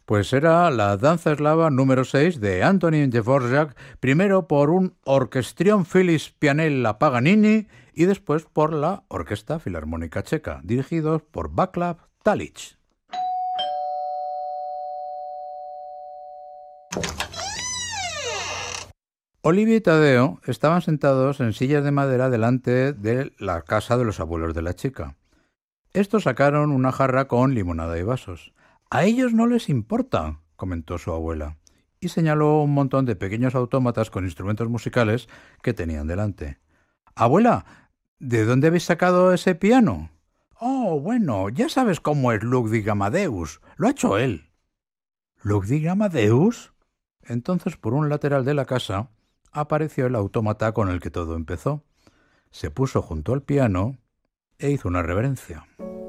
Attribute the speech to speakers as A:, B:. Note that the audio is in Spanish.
A: Pues era la danza eslava número 6 de Antonín Dvořák, primero por un Orchestrion Philips Pianella Paganini y después por la Orquesta Filarmónica Checa, dirigidos por Václav Talić. Olivia y Tadeo estaban sentados en sillas de madera delante de la casa de los abuelos de la chica. Estos sacaron una jarra con limonada y vasos. «A ellos no les importa», comentó su abuela, y señaló un montón de pequeños autómatas con instrumentos musicales que tenían delante. «Abuela, ¿de dónde habéis sacado ese piano?» «Oh, bueno, ya sabes cómo es Ludwig Amadeus. Lo ha hecho él». «¿Ludwig Amadeus?» Entonces, por un lateral de la casa, apareció el autómata con el que todo empezó. Se puso junto al piano e hizo una reverencia.